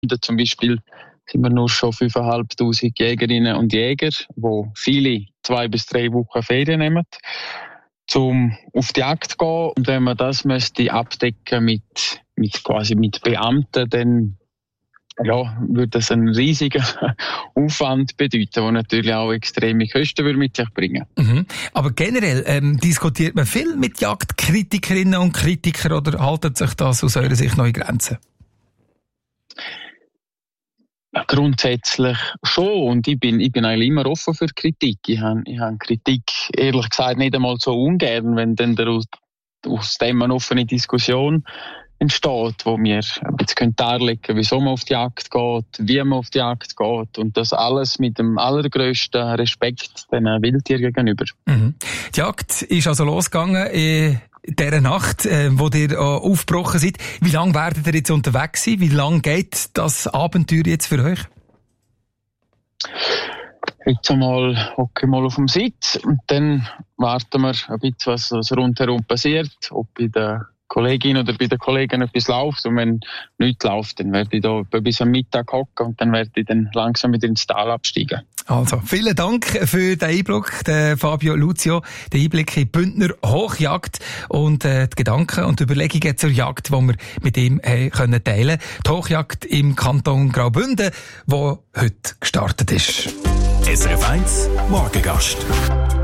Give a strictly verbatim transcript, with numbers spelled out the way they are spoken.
Zum Beispiel sind wir nur schon fünftausendfünfhundert Jägerinnen und Jäger, wo viele zwei bis drei Wochen Ferien nehmen, um auf die Jagd zu gehen. Und wenn man das müsste abdecken mit, mit quasi mit Beamten, dann ja, würde das einen riesigen Aufwand bedeuten, der natürlich auch extreme Kosten würde mit sich bringen. Mhm. Aber generell ähm, diskutiert man viel mit Jagdkritikerinnen und Kritikern oder haltet sich das aus eurer Sicht noch in Grenzen? Ja, grundsätzlich schon. Und ich bin, ich bin eigentlich immer offen für Kritik. Ich habe, ich habe Kritik, ehrlich gesagt, nicht einmal so ungern, wenn dann daraus, aus dem eine offene Diskussion entsteht, wo wir jetzt darlegen können, wieso man auf die Jagd geht, wie man auf die Jagd geht und das alles mit dem allergrößten Respekt den Wildtieren gegenüber. Mhm. Die Jagd ist also losgegangen in dieser Nacht, äh, wo ihr äh, aufgebrochen seid. Wie lange werdet ihr jetzt unterwegs sein? Wie lange geht das Abenteuer jetzt für euch? Jetzt einmal hocke ich mal auf dem Sitz und dann warten wir ein bisschen, was, was rundherum passiert, ob bei der Kollegin oder bei den Kollegen etwas läuft. Und wenn nichts läuft, dann werde ich da bis am Mittag hocken und dann werde ich dann langsam wieder ins Tal absteigen. Also, vielen Dank für den Einblick, der Fabio Luzio, den Einblick in Bündner Hochjagd und äh, die Gedanken und die Überlegungen zur Jagd, die wir mit ihm äh, können teilen. Die Hochjagd im Kanton Graubünden, die heute gestartet ist. S R F eins Morgengast.